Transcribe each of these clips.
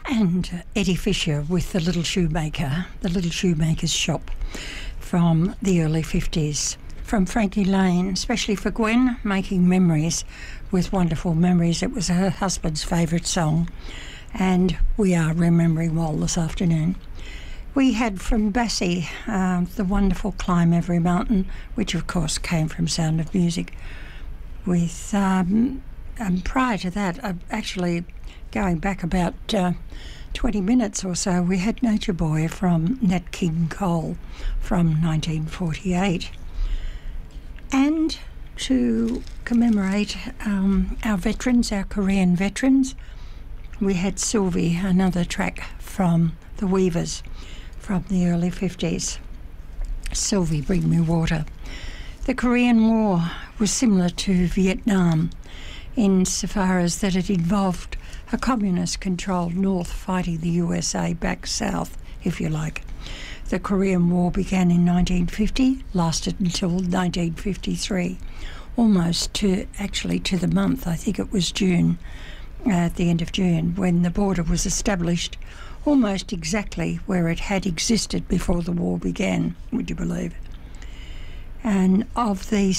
And Eddie Fisher with The Little Shoemaker, The Little Shoemaker's Shop from the early 50s. From Frankie Lane, especially for Gwen, Making Memories with Wonderful Memories. It was her husband's favourite song, and we are remembering well this afternoon. We had from Bassie the wonderful Climb Every Mountain, which of course came from Sound of Music. With prior to that, actually going back about 20 minutes or so, we had Nature Boy from Nat King Cole from 1948. And to commemorate our veterans, our Korean veterans, we had Sylvie, another track from the Weavers from the early 50s. Sylvie, Bring Me Water. The Korean War was similar to Vietnam insofar as that it involved a communist-controlled North fighting the USA back south, if you like. The Korean War began in 1950, lasted until 1953, almost to the month. I think it was June, at the end of June, when the border was established almost exactly where it had existed before the war began, would you believe? And of the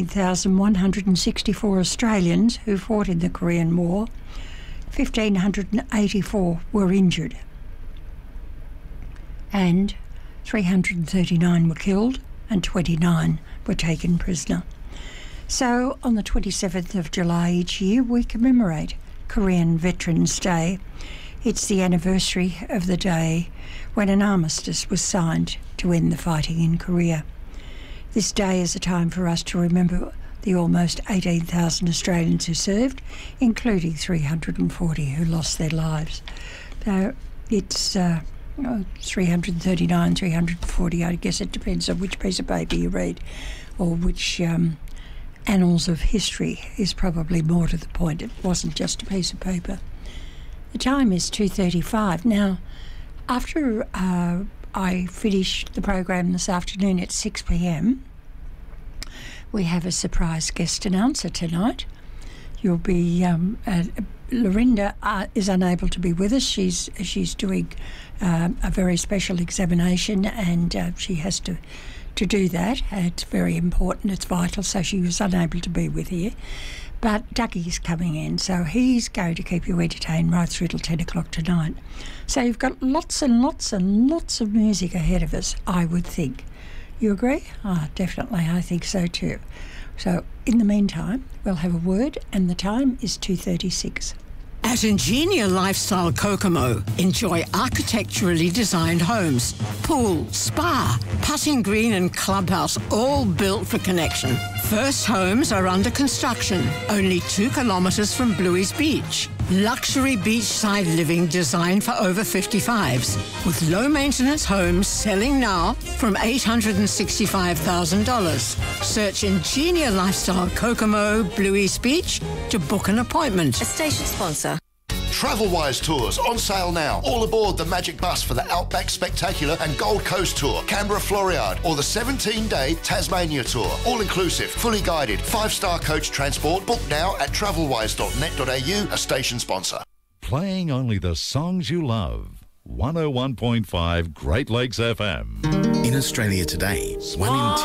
17,164 Australians who fought in the Korean War, 1,584 were injured and 339 were killed and 29 were taken prisoner. So on the 27th of July each year we commemorate Korean Veterans Day. It's the anniversary of the day when an armistice was signed to end the fighting in Korea. This day is a time for us to remember the almost 18,000 Australians who served, including 340 who lost their lives. So it's 339, 340, I guess it depends on which piece of paper you read or which annals of history is probably more to the point. It wasn't just a piece of paper. The time is 2:35. Now, after I finish the program this afternoon at 6 p.m, we have a surprise guest announcer tonight. You'll be Lorinda is unable to be with us. She's doing a very special examination, and she has to do that. It's very important. It's vital. So she was unable to be with you. But Dougie's coming in, so he's going to keep you entertained right through till 10 o'clock tonight. So you've got lots and lots and lots of music ahead of us, I would think. You agree? Definitely, I think so too. So in the meantime, we'll have a word, and the time is 2:36. At Ingenia Lifestyle Kokomo, enjoy architecturally designed homes, pool, spa, putting green and clubhouse, all built for connection. First homes are under construction, only 2 kilometres from Bluey's Beach. Luxury beachside living designed for over 55s, with low-maintenance homes selling now from $865,000. Search Ingenia Lifestyle Kokomo, Bluey's Beach to book an appointment. A station sponsor. Travelwise Tours on sale now. All aboard the Magic Bus for the Outback Spectacular and Gold Coast Tour, Canberra Floriade, or the 17-day Tasmania Tour. All inclusive, fully guided, 5-star coach transport. Book now at travelwise.net.au, a station sponsor. Playing only the songs you love. 101.5 Great Lakes FM. In Australia today, 1 in